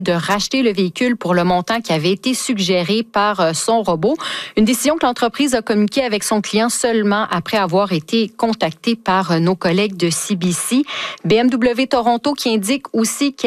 de racheter le véhicule pour le montant qui avait été suggéré par son robot. Une décision que l'entreprise a communiquée avec son client seulement après avoir été contactée par nos collègues de CBC. BMW Toronto qui indique aussi qu'elle